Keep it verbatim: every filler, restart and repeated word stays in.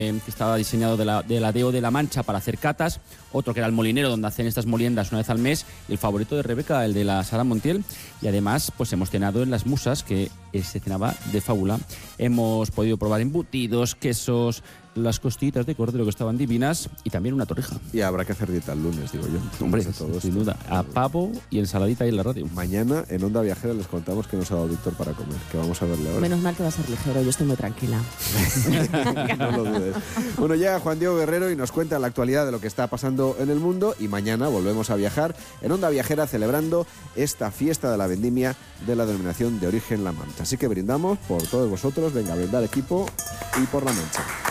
que estaba diseñado de la, de la D O de La Mancha para hacer catas, otro que era el Molinero, donde hacen estas moliendas una vez al mes, y el favorito de Rebeca, el de la Sala Montiel, y además pues hemos cenado en Las Musas, que se cenaba de fábula. Hemos podido probar embutidos, quesos, las costillitas de cordero que estaban divinas y también una torrija. Y habrá que hacer dieta el lunes, digo yo. Hombre, todo sin duda, a pavo y ensaladita ahí en la radio. Mañana en Onda Viajera les contamos que nos ha dado Víctor para comer, que vamos a verle ahora. Menos mal que va a ser ligero, yo estoy muy tranquila. No lo dudes. Bueno, llega Juan Diego Guerrero y nos cuenta la actualidad de lo que está pasando en el mundo, y mañana volvemos a viajar en Onda Viajera celebrando esta fiesta de la vendimia de la denominación de origen La Mancha. Así que brindamos por todos vosotros, venga, brindar equipo y por La Mancha.